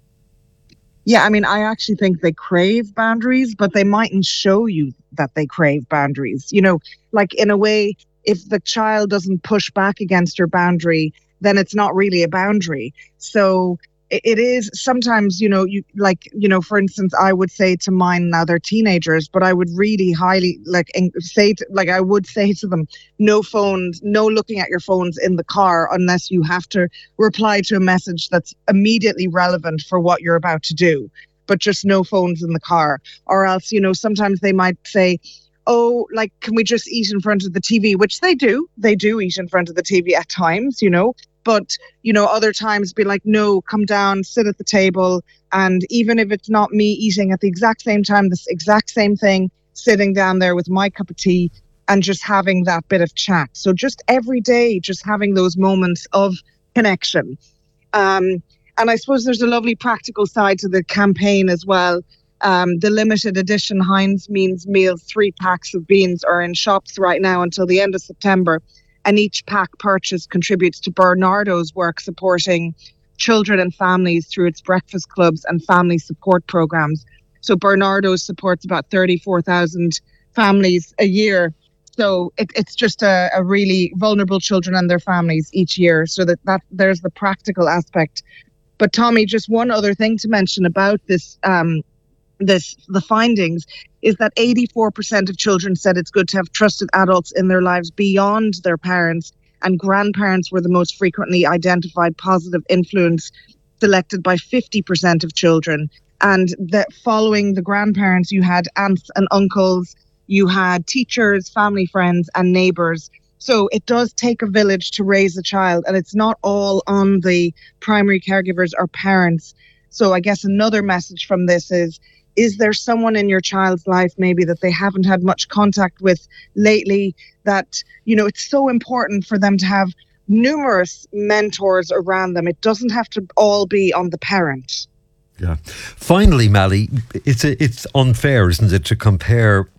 Yeah, I mean, I actually think they crave boundaries, but they mightn't show you that they crave boundaries. You know, like in a way, if the child doesn't push back against your boundary, then it's not really a boundary. So it is sometimes, you know, you like, you know, for instance, I would say to mine, now they're teenagers, but I would really highly like say, to, like I would say to them, no phones, no looking at your phones in the car unless you have to reply to a message that's immediately relevant for what you're about to do, but just no phones in the car. Or else, you know, sometimes they might say, oh, like, can we just eat in front of the T V? Which they do. They do eat in front of the T V at times, you know. But, you know, other times be like, no, come down, sit at the table. And even if it's not me eating at the exact same time, this exact same thing, sitting down there with my cup of tea and just having that bit of chat. So just every day, just having those moments of connection. Um, and I suppose there's a lovely practical side to the campaign as well. Um, the limited edition Heinz Means Meals three packs of beans are in shops right now until the end of September. And each pack purchase contributes to Bernardo's work supporting children and families through its breakfast clubs and family support programs. So Bernardo's supports about thirty-four thousand families a year. So it, it's just a, a really vulnerable children and their families each year. So that, that there's the practical aspect. But Tommy, just one other thing to mention about this um, this the findings is that eighty-four percent of children said it's good to have trusted adults in their lives beyond their parents, and grandparents were the most frequently identified positive influence, selected by fifty percent of children. And that following the grandparents, you had aunts and uncles, you had teachers, family friends and neighbours. So it does take a village to raise a child, and it's not all on the primary caregivers or parents. So I guess another message from this is, is there someone in your child's life maybe that they haven't had much contact with lately, that, you know, it's so important for them to have numerous mentors around them. It doesn't have to all be on the parent. Yeah. Finally, Mally, it's a, it's unfair, isn't it, to compare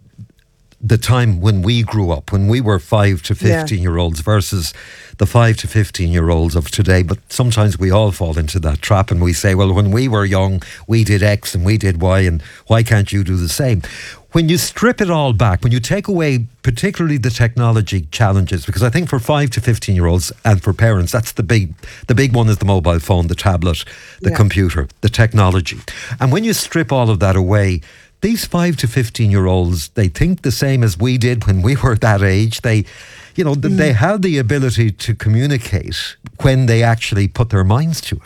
the time when we grew up, when we were five to fifteen yeah. year olds versus the five to fifteen year olds of today. But sometimes we all fall into that trap and we say, well, when we were young, we did X and we did Y, and why can't you do the same? When you strip it all back, when you take away particularly the technology challenges, because I think for five to fifteen year olds and for parents, that's the big, the big one is the mobile phone, the tablet, the yeah. computer, the technology. And when you strip all of that away, these five to fifteen year olds, they think the same as we did when we were that age. They, you know, mm. they have the ability to communicate when they actually put their minds to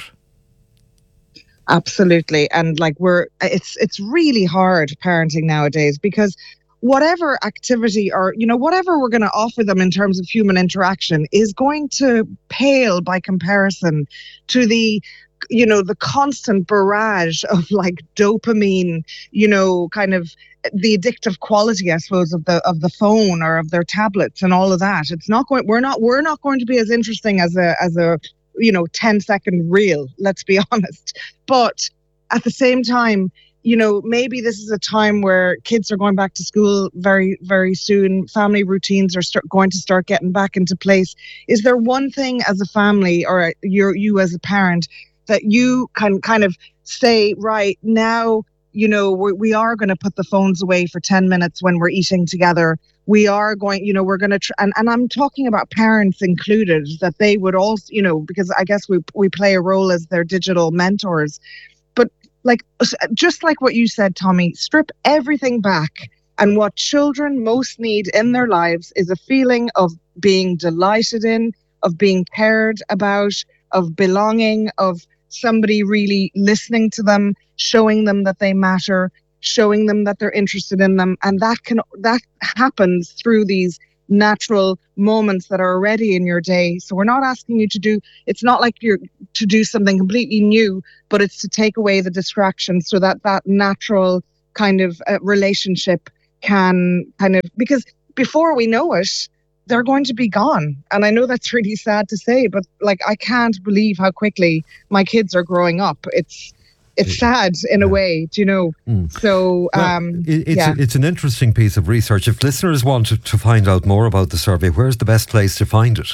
it. Absolutely. And like we're, it's, it's really hard parenting nowadays, because whatever activity or, you know, whatever we're going to offer them in terms of human interaction is going to pale by comparison to the, you know, the constant barrage of like dopamine, you know, kind of the addictive quality, I suppose, of the of the phone or of their tablets and all of that. It's not going, we're not, we're not going to be as interesting as a, as a, you know, ten second reel, let's be honest. But at the same time, you know, maybe this is a time where kids are going back to school very, very soon. Family routines are start, going to start getting back into place. Is there one thing as a family or you're, you as a parent that you can kind of say, right now, you know, we, we are going to put the phones away for ten minutes when we're eating together. We are going, you know, we're going to, tr- and, and I'm talking about parents included, that they would also, you know, because I guess we we play a role as their digital mentors. But like, just like what you said, Tommy, strip everything back. And what children most need in their lives is a feeling of being delighted in, of being cared about, of belonging, of somebody really listening to them, showing them that they matter, showing them that they're interested in them. And that can that happens through these natural moments that are already in your day. So we're not asking you to do, it's not like you're to do something completely new, but it's to take away the distractions so that that natural kind of uh, relationship can kind of, because before we know it, they're going to be gone. And I know that's really sad to say, but like, I can't believe how quickly my kids are growing up. It's it's sad in a way, do you know? Mm. So um, well, it, it's, yeah. it's an interesting piece of research. If listeners want to, to find out more about the survey, where's the best place to find it?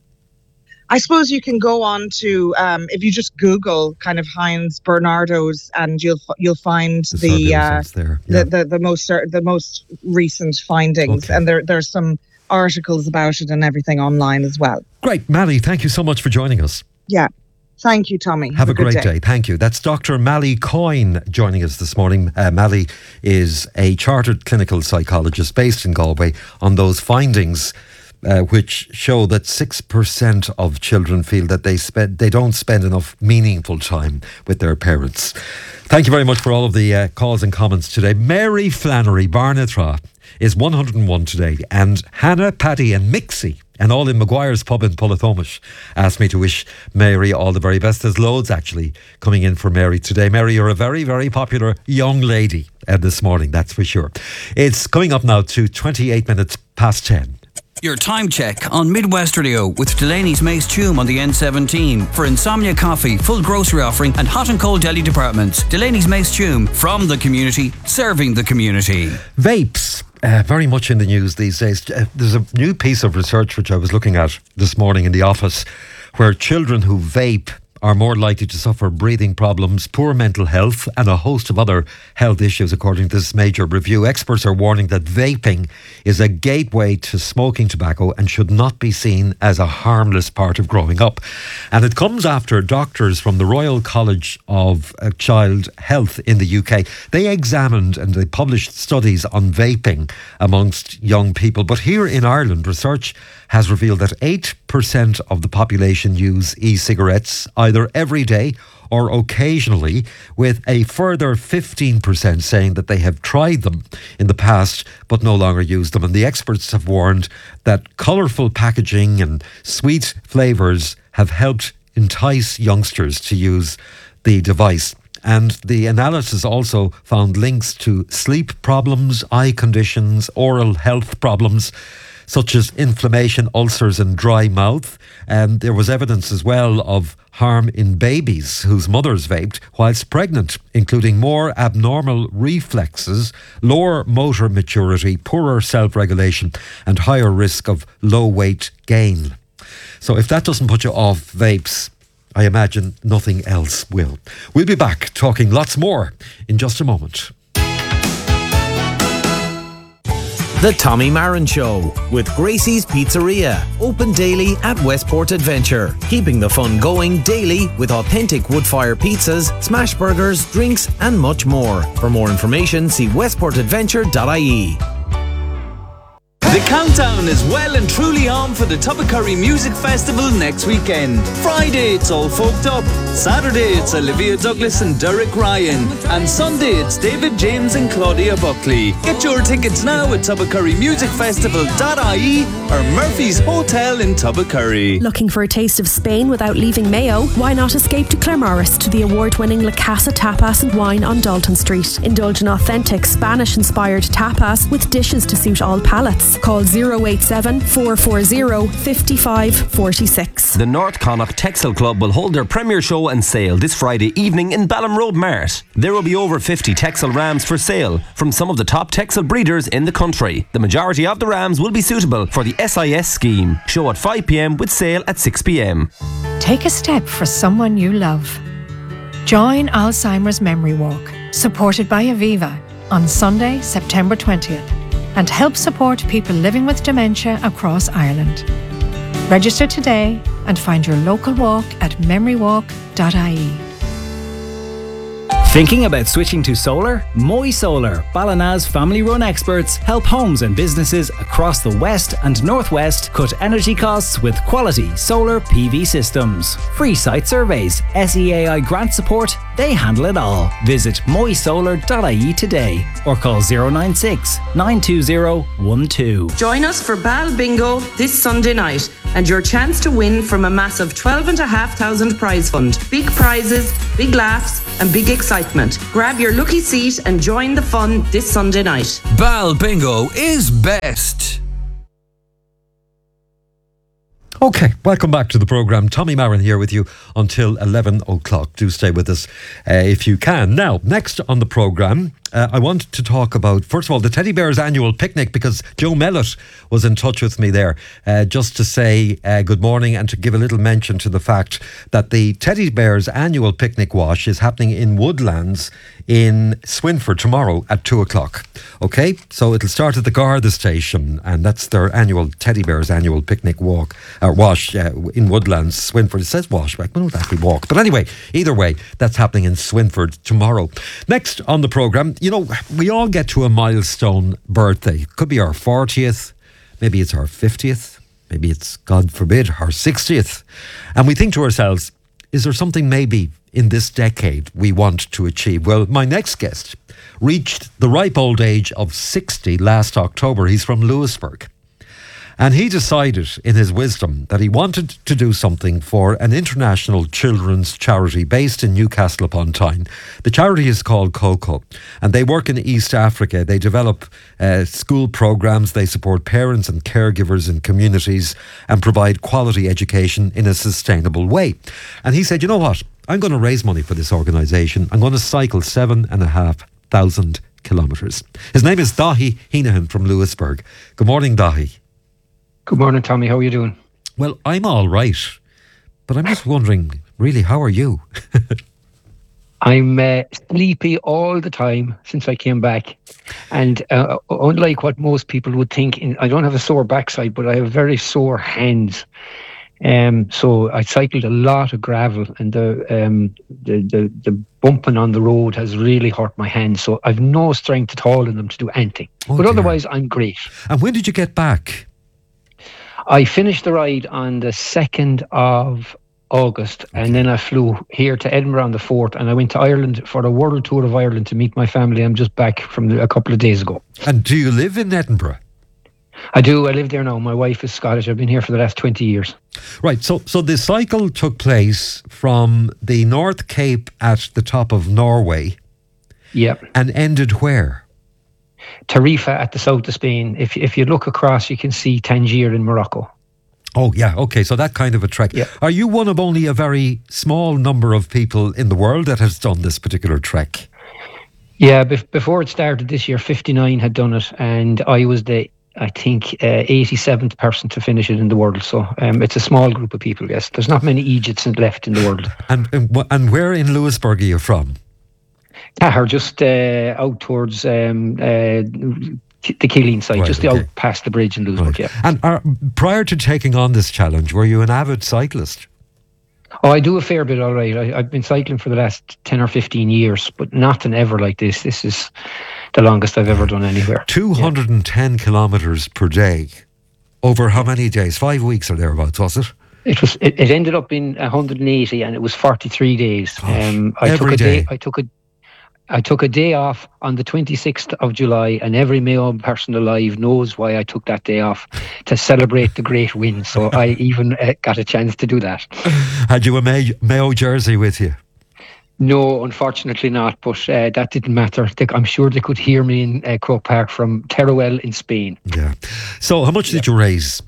I suppose you can go on to, um, if you just Google kind of Heinz Bernardo's, and you'll you'll find the the, uh, there. Yeah. the the the most the most recent findings, okay. and there there's some articles about it and everything online as well. Great, Mally, thank you so much for joining us. Yeah. Thank you, Tommy. Have, Have a, a great great day. day. Thank you. That's Doctor Mally Coyne joining us this morning. Uh, Mally is a chartered clinical psychologist based in Galway on those findings uh, which show that six percent of children feel that they spend they don't spend enough meaningful time with their parents. Thank you very much for all of the uh, calls and comments today. Mary Flannery Barnatra is one hundred and one today, and Hannah, Paddy and Mixie, and all in Maguire's pub in Pullatomish, asked me to wish Mary all the very best. There's loads actually coming in for Mary today. Mary, you're a very, very popular young lady uh, this morning, that's for sure. It's coming up now to twenty-eight minutes past ten. Your time check on Midwest Radio with Delaney's Mace Tume on the N seventeen. For insomnia coffee, full grocery offering and hot and cold deli departments. Delaney's Mace Tume, from the community, serving the community. Vapes. Uh, very much in the news these days. Uh, there's a new piece of research which I was looking at this morning in the office, where children who vape are more likely to suffer breathing problems, poor mental health and a host of other health issues, according to this major review. Experts are warning that vaping is a gateway to smoking tobacco and should not be seen as a harmless part of growing up. And it comes after doctors from the Royal College of uh, Child Health in the U K, they examined and they published studies on vaping amongst young people. But here in Ireland, research has revealed that eight percent of the population use e-cigarettes either every day or occasionally, with a further fifteen percent saying that they have tried them in the past but no longer use them. And the experts have warned that colourful packaging and sweet flavours have helped entice youngsters to use the device. And the analysis also found links to sleep problems, eye conditions, oral health problems, such as inflammation, ulcers and dry mouth. And there was evidence as well of harm in babies whose mothers vaped whilst pregnant, including more abnormal reflexes, lower motor maturity, poorer self-regulation and higher risk of low weight gain. So if that doesn't put you off vapes, I imagine nothing else will. We'll be back talking lots more in just a moment. The Tommy Marin Show with Gracie's Pizzeria, open daily at Westport Adventure, keeping the fun going daily with authentic wood-fire pizzas, smash burgers, drinks and much more. For more information, see westport adventure dot I E. The countdown is well and truly on for the Tubbercurry Music Festival next weekend. Friday it's All Folked Up, Saturday it's Olivia Douglas and Derek Ryan, and Sunday it's David James and Claudia Buckley. Get your tickets now at tubbercurry music festival dot I E or Murphy's Hotel in Tubbercurry. Looking for a taste of Spain without leaving Mayo? Why not escape to Claremorris to the award-winning La Casa Tapas and Wine on Dalton Street. Indulge in authentic Spanish-inspired tapas with dishes to suit all palates. Call zero eight seven, four four zero, five five four six. The North Connacht Texel Club will hold their premier show and sale this Friday evening in Balham Road Mart. There will be over fifty Texel rams for sale from some of the top Texel breeders in the country. The majority of the rams will be suitable for the S I S scheme. Show at five p.m. with sale at six p.m. Take a step for someone you love. Join Alzheimer's Memory Walk. supported by Aviva, on Sunday, September twentieth, and help support people living with dementia across Ireland. Register today and find your local walk at memory walk dot I E. Thinking about switching to solar? Moy Solar, Ballina's family-run experts, help homes and businesses across the west and northwest cut energy costs with quality solar P V systems. Free site surveys, S E A I grant support, they handle it all. Visit moy solar dot I E today or call zero nine six, nine two zero, one two. Join us for Bal Bingo this Sunday night and your chance to win from a massive twelve and a half thousand prize fund. Big prizes, big laughs and big excitement. Grab your lucky seat and join the fun this Sunday night. Bal Bingo is best. Okay, welcome back to the programme. Tommy Marin here with you until eleven o'clock. Do stay with us uh, if you can. Now, next on the programme, uh, I want to talk about, first of all, the Teddy Bears annual picnic, because Joe Mellett was in touch with me there uh, just to say uh, good morning and to give a little mention to the fact that the Teddy Bears annual picnic wash is happening in Woodlands in Swinford tomorrow at two o'clock. Okay, so it'll start at the Garda station, and that's their annual Teddy Bears annual picnic walk or wash uh, in Woodlands, Swinford. It says wash, but I don't actually walk. But anyway, either way, that's happening in Swinford tomorrow. Next on the programme, you know, we all get to a milestone birthday. Could be our fortieth, maybe it's our fiftieth, maybe it's, God forbid, our sixtieth. And we think to ourselves, is there something maybe in this decade we want to achieve? Well, my next guest reached the ripe old age of sixty last October. He's from Lewisburg. And he decided in his wisdom that he wanted to do something for an international children's charity based in Newcastle upon Tyne. The charity is called COCO, and they work in East Africa. They develop uh, school programmes, they support parents and caregivers in communities and provide quality education in a sustainable way. And he said, you know what, I'm going to raise money for this organisation. I'm going to cycle seven and a half thousand kilometres. His name is Dahi Heenahan from Lewisburg. Good morning, Dahi. Good morning, Tommy. How are you doing? Well, I'm all right, but I'm just wondering, really, how are you? I'm uh, sleepy all the time since I came back. And uh, unlike what most people would think, in, I don't have a sore backside, but I have very sore hands. Um, so I cycled a lot of gravel, and the, um, the, the, the bumping on the road has really hurt my hands. So I've no strength at all in them to do anything. Oh, but dear. Otherwise, I'm great. And when did you get back? I finished the ride on the second of August, okay. And then I flew here to Edinburgh on the fourth, and I went to Ireland for a world tour of Ireland to meet my family. I'm just back from the, a couple of days ago. And do you live in Edinburgh? I do. I live there now. My wife is Scottish. I've been here for the last twenty years. Right. So, so the cycle took place from the North Cape at the top of Norway. Yep. And ended where? Tarifa at the south of Spain. If if you look across, you can see Tangier in Morocco. Oh, yeah. Okay. So that kind of a trek. Yeah. Are you one of only a very small number of people in the world that has done this particular trek? Yeah. Bef- before it started this year, fifty-nine had done it, and I was the, I think, uh, eighty-seventh person to finish it in the world. So um, it's a small group of people, yes. There's not many Egypts left in the world. And and, and where in Lewisburg are you from? Cahir, just uh, out towards um, uh, the Keeling side, right, just okay. out past the bridge in Lewisburg, right. Yeah. And uh, prior to taking on this challenge, were you an avid cyclist? Oh, I do a fair bit, all right. I, I've been cycling for the last ten or fifteen years, but nothing ever like this. This is the longest I've ever done anywhere. two hundred ten yeah. kilometres per day. Over how many days? Five weeks or thereabouts, was it? It was. It, it ended up in one hundred eighty, and it was forty-three days. Gosh, um, I every took a day. day. I took a. I took a day off on the twenty-sixth of July, and every Mayo person alive knows why I took that day off, to celebrate the great win. So I even uh, got a chance to do that. Had you a May- Mayo jersey with you? No, unfortunately not, but uh, that didn't matter. They, I'm sure they could hear me in uh, Croke Park from Teruel in Spain. Yeah. So how much yeah. did you raise?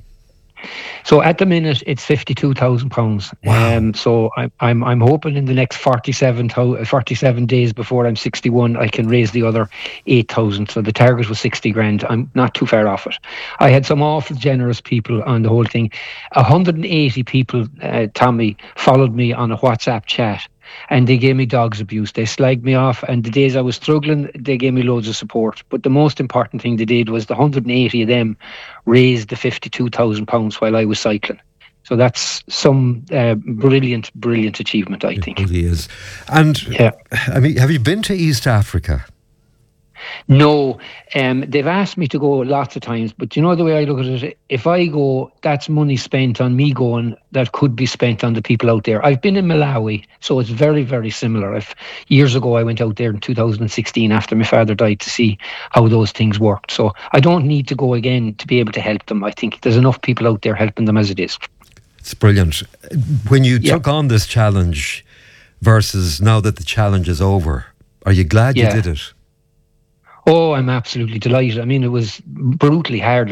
So at the minute it's fifty-two thousand pounds. Wow. Um, so I'm I'm I'm hoping in the next forty-seven, forty-seven days before I'm sixty-one, I can raise the other eight thousand. So the target was sixty grand. I'm not too far off it. I had some awful generous people on the whole thing. one hundred eighty people, uh, Tommy, followed me on a WhatsApp chat. and they gave me dogs abuse. They slagged me off, and the days I was struggling, they gave me loads of support. But the most important thing they did was the one hundred eighty of them raised the fifty-two thousand pounds while I was cycling. So that's some uh, brilliant, brilliant achievement, I think. It really is. And yeah. I mean, have you been to East Africa? No, um, they've asked me to go lots of times, but you know the way I look at it, if I go, that's money spent on me going that could be spent on the people out there. I've been in Malawi, so it's very, very similar. I've, years ago, I went out there in two thousand sixteen after my father died to see how those things worked. So I don't need to go again to be able to help them. I think there's enough people out there helping them as it is. It's brilliant. When you Yeah. took on this challenge versus now that the challenge is over, are you glad Yeah. you did it? Oh, I'm absolutely delighted. I mean, it was brutally hard.